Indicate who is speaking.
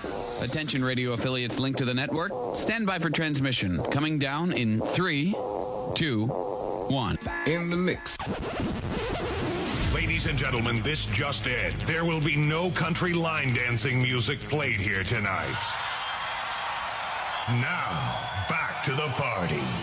Speaker 1: Attention radio affiliates linked to the network. Stand by for transmission. Coming down in 3, 2, 1.
Speaker 2: In the mix.
Speaker 3: Ladies and gentlemen, this just in. There will be no country line dancing music played here tonight. Now, back to the party.